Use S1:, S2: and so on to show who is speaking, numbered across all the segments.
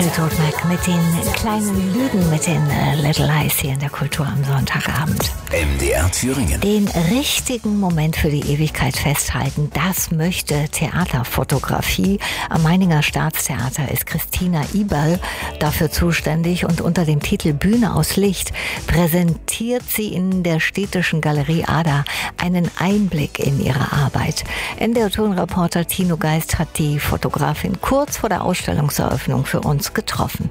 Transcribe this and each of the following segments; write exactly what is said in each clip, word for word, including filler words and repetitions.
S1: Fleetwood Mac mit den kleinen Lügen, mit den äh, Little Lies hier in der Kultur am Sonntagabend.
S2: M D R Thüringen.
S1: Den richtigen Moment für die Ewigkeit festhalten, das möchte Theaterfotografie. Am Meininger Staatstheater ist Christina Iberl dafür zuständig und unter dem Titel Bühne aus Licht präsentiert sie in der Städtischen Galerie Ada einen Einblick in ihre Arbeit. N D R-Tonreporter Tino Geist hat die Fotografin kurz vor der Ausstellungseröffnung für uns getroffen.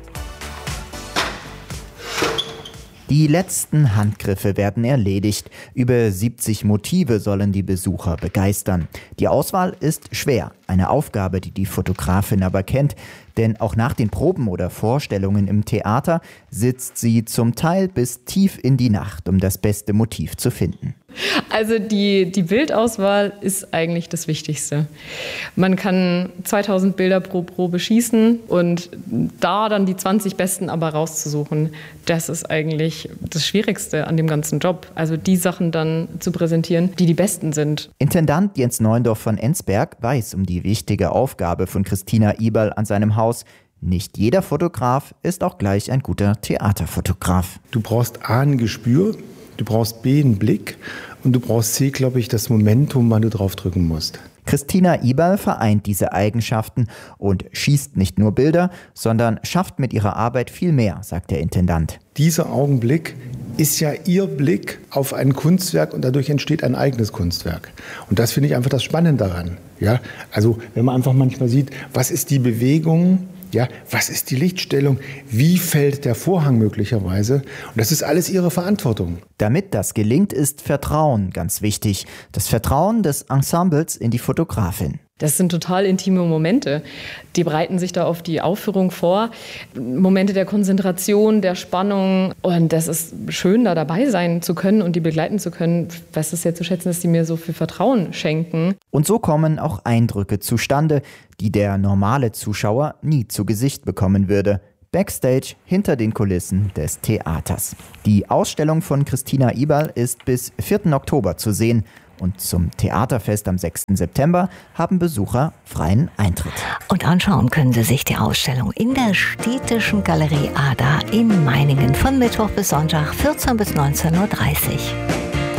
S3: Die letzten Handgriffe werden erledigt. Über siebzig Motive sollen die Besucher begeistern. Die Auswahl ist schwer. Eine Aufgabe, die die Fotografin aber kennt. Denn auch nach den Proben oder Vorstellungen im Theater sitzt sie zum Teil bis tief in die Nacht, um das beste Motiv zu finden.
S4: Also die, die Bildauswahl ist eigentlich das Wichtigste. Man kann zweitausend Bilder pro Probe schießen und da dann die zwanzig besten aber rauszusuchen, das ist eigentlich das Schwierigste an dem ganzen Job. Also die Sachen dann zu präsentieren, die die besten sind.
S3: Intendant Jens Neundorf von Enzberg weiß um die wichtige Aufgabe von Christina Iberl an seinem Haus. Nicht jeder Fotograf ist auch gleich ein guter Theaterfotograf.
S5: Du brauchst A, ein Gespür, du brauchst B, einen Blick und du brauchst C, glaube ich, das Momentum, wann du draufdrücken musst.
S3: Christina Iberl vereint diese Eigenschaften und schießt nicht nur Bilder, sondern schafft mit ihrer Arbeit viel mehr, sagt der Intendant.
S5: Dieser Augenblick ist ja ihr Blick auf ein Kunstwerk und dadurch entsteht ein eigenes Kunstwerk. Und das finde ich einfach das Spannende daran. Ja? Also wenn man einfach manchmal sieht, was ist die Bewegung, ja, was ist die Lichtstellung, wie fällt der Vorhang möglicherweise? Und das ist alles ihre Verantwortung.
S3: Damit das gelingt, ist Vertrauen ganz wichtig. Das Vertrauen des Ensembles in die Fotografin.
S4: Das sind total intime Momente. Die bereiten sich da auf die Aufführung vor. Momente der Konzentration, der Spannung. Und das ist schön, da dabei sein zu können und die begleiten zu können. Ich weiß es sehr zu schätzen, dass die mir so viel Vertrauen schenken.
S3: Und so kommen auch Eindrücke zustande, die der normale Zuschauer nie zu Gesicht bekommen würde. Backstage hinter den Kulissen des Theaters. Die Ausstellung von Christina Iberl ist bis vierten Oktober zu sehen. Und zum Theaterfest am sechsten September haben Besucher freien Eintritt.
S1: Und anschauen können Sie sich die Ausstellung in der Städtischen Galerie Ada in Meiningen von Mittwoch bis Sonntag vierzehn bis neunzehn Uhr dreißig.